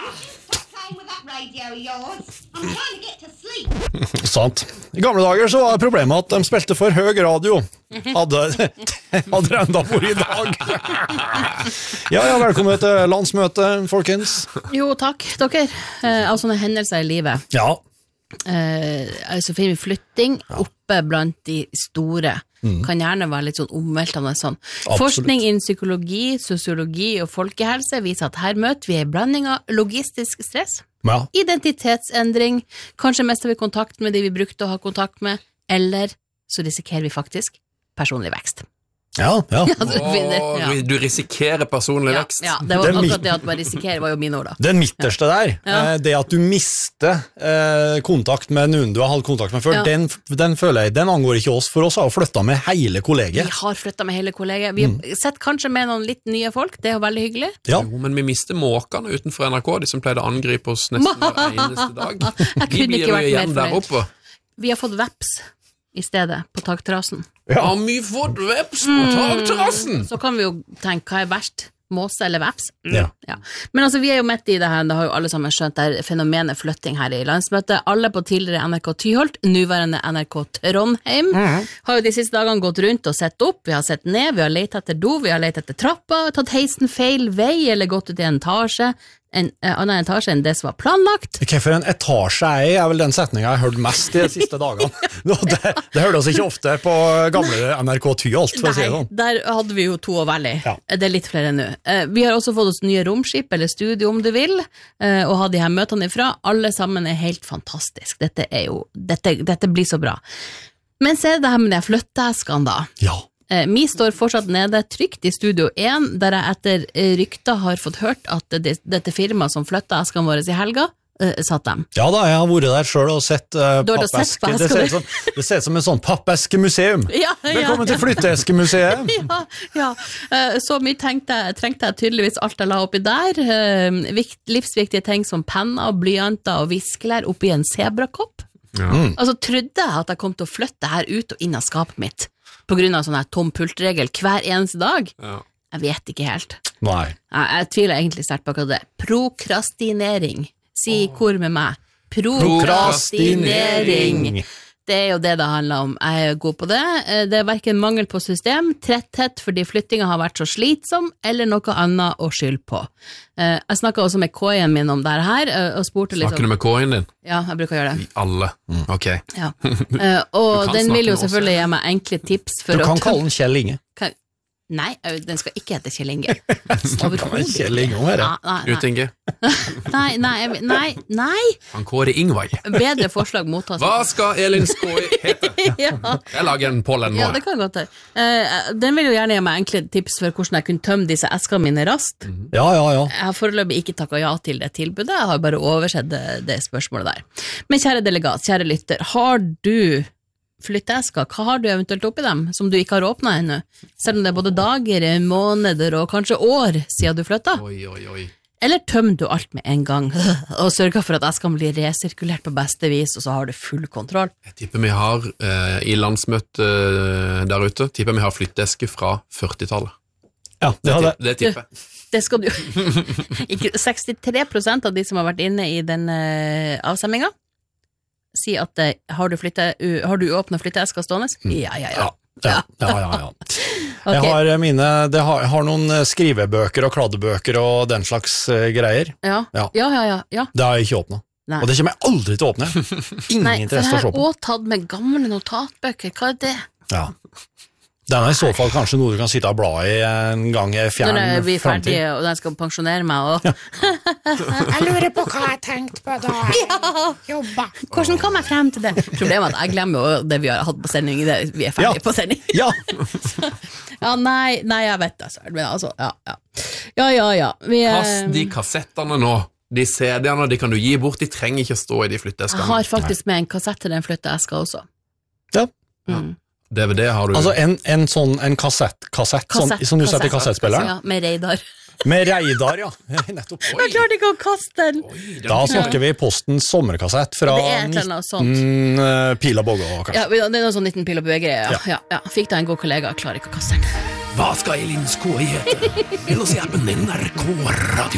Sant. I gamle dager så var problemet at de spilte for høy radio. Hadde det enda for i dag. Ja, velkommen til landsmøte, folkens. Jo, takk, dere. Av sånne hendelser i livet. Ja. Så finner vi flytting oppe blant de store. Kan gjerne være litt sånn omveltende sånn. Absolutt. Forskning innen psykologi, sosiologi og folkehelse viser at her møter vi en blanding av logistisk stress, identitetsendring, kanskje mister vi kontakt med de vi brukte å ha kontakt med, eller så risikerer vi faktisk personlig vekst. Ja. Du risikerer personlig vekst. Ja, det var akkurat det at man risikerer var jo mine ord da. Den midterste der, det at du mister kontakt med noen du har hatt kontakt med før, den føler jeg, den angår ikke oss, for oss har flyttet med hele kollegiet. Vi har flyttet med hele kollegiet. Vi har sett kanskje med noen litt nye folk, det er jo veldig hyggelig. Ja. Jo, men vi mister måkene utenfor NRK, de som pleide å angripe oss nesten hver eneste dag. Vi blir jo igjen der oppe. Vi har fått veps i stedet på takterrassen. Har vi fått veps på takterrassen? Så kan vi jo tenke, hva er verst? Måse eller veps? Ja. Men altså, vi er jo midt i det her, det har jo alle sammen skjønt det fenomenet flytting her i landsmøtet. Alle på tidligere NRK Tyholt, nuværende NRK Trondheim, har jo de siste dagene gått rundt og sett opp, vi har sett ned, vi har lett etter do, vi har lett etter trappa, tatt heisen feil vei, eller gått ut i en etasje, en annen etasje enn det som var planlagt. Hva for en etasje er vel den setningen jeg har hørt mest de siste dagene. Det hørte oss ikke ofte på gamle NRK Tyholt, for å si det sånn. Der hadde vi jo 2 å velge i. Det er litt flere nå. Vi har også fått oss nye romskip, eller studio om du vil, og ha de her møtene ifra. Alle sammen er helt fantastisk. Dette blir så bra. Men så er det her med de flytteeskene da. Ja. Vi står fortsatt nede trygt i studio 1, der jeg etter rykter har fått hørt at dette firmaet som flyttet eskene våre i helga, satt dem. Ja da, jeg har vært der selv og sett pappeske. Det ser ut som en sånn pappeskemuseum. Velkommen til flytteeskemuseet. Så mye trengte jeg tydeligvis alt jeg la oppi der. Livsviktige ting som penner, blyanter og viskelær oppi en zebrakopp. Altså trodde jeg at jeg kom til å flytte her ut og inn av skapet mitt på grunn av sånn her tom pultregel hver eneste dag. Jeg vet ikke helt. Nei. Jeg tviler egentlig sterkt på det. Prokrastinering. Si kor med meg. Prokrastinering. Det er jo det handler om. Jeg er god på det. Det er hverken mangel på system, tretthet fordi flyttingen har vært så slitsom, eller noe annet å skylde på. Jeg snakket også med K-en min om det her, og spurte liksom... Snakker du med K-en din? Ja, jeg bruker å gjøre det. Alle? Ok. Ja. Og den vil jo selvfølgelig gi meg enkle tips for å... Du kan kalle den Kjell Inge. Nei, den skal ikke hete Kjell Inge. Snakker med Kjell Inge om her. Ut Inge. Nei. Han Kåre Ingvei. Bedre forslag mottas. Hva skal Elin Skåi hete? Jeg lager en pollen nå. Ja, det kan godt være. Den vil jo gjerne gi meg enkle tips for hvordan jeg kunne tømme disse eskene mine raskt. Ja. Jeg har foreløpig ikke takket ja til det tilbudet, jeg har bare oversett det spørsmålet der. Men kjære delegat, kjære lytter, har du flytteesker, hva har du eventuelt oppi dem som du ikke har åpnet ennå? Selv om det er både dager, måneder og kanskje år siden du flyttet? Oi. Eller tømmer du alt med en gang og sørger for at eskene blir resirkulert på beste vis, og så har du full kontroll? Jeg tipper vi har, i landsmøtet der ute, tipper vi har flytteeske fra 40-tallet. Ja, det tipper jeg. Det skal du 63% av de som har vært inne i den avstemningen si at har du åpnet flytteesker stående? Ja. Okay. Jeg har noen skrivebøker og kladdebøker og den slags greier. Ja. Det har jeg ikke åpnet. Nei. Og det kommer jeg aldri til å åpne. Ingen interesse å se på. Nei, for jeg har også tatt med gamle notatbøker. Hva er det? Ja. Den er i så fall kanskje noe du kan sitte og bla i en gang i fjern fremtid. Når vi er ferdige og den skal pensjonere meg og... Jeg lurer på hva jeg tenkte på da jeg jobbet. Hvordan kom jeg frem til det? Problemet er at jeg glemmer jo det vi har hatt på sending, vi er ferdige på sending. Nei, jeg vet det, men altså, ja. Kast de kassettene nå. De CD-ene, de kan du gi bort, de trenger ikke stå i de flytteeskene. Jeg har faktisk med en kassett til den flytteeska også. Ja. DVD har du... Altså en kassett sånn, som du setter i kassettspilleren? Ja, med Reidar. Med Reidar, ja. Nettopp. Jeg klarte ikke å kaste den. Da snakker vi Postens sommerkassett fra 19 Pil og Båge, kanskje. Ja, det er noe sånn 19 Pil og Båge-greier. Ja. Fikk da en god kollega, klarer ikke å kaste den. Hva skal Elin Skåi hete? Eller se appen NRK Radio.